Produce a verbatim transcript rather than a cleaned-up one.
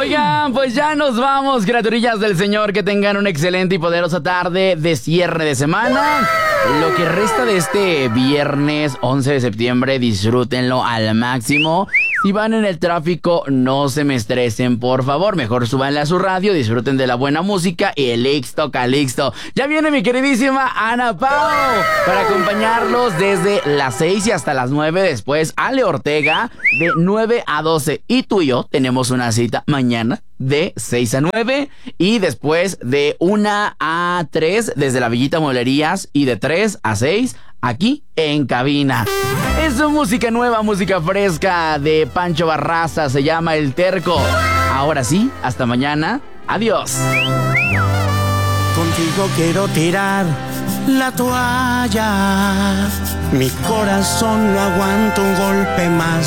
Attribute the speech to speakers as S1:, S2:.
S1: Oigan, pues ya nos vamos, criaturillas del Señor. Que tengan una excelente y poderosa tarde de cierre de semana. Lo que resta de este viernes once de septiembre, disfrútenlo al máximo. Si van en el tráfico, no se me estresen, por favor. Mejor súbanle a su radio, disfruten de la buena música y el Ixto Calixto. Ya viene mi queridísima Ana Pao para acompañarlos desde las seis y hasta las nueve. Después, Ale Ortega de nueve a doce. Y tú y yo tenemos una cita mañana de seis a nueve. Y después de una a tres desde la Villita Molerías. Y de tres a seis aquí en cabina. Es música nueva, música fresca de Pancho Barraza. Se llama El Terco. Ahora sí, hasta mañana. Adiós.
S2: Contigo quiero tirar la toalla. Mi corazón no aguanta un golpe más.